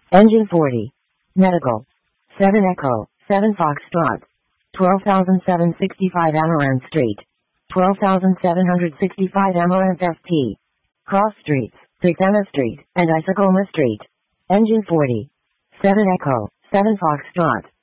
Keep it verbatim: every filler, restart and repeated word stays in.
Engine forty. Medical. seven Echo, seven Foxtrot. twelve thousand seven hundred sixty-five Amaranth Street. twelve thousand seven hundred sixty-five Amaranth S T. Cross Streets, six Emma Street, and Isacoma Street. Engine forty. seven Echo, seven Foxtrot.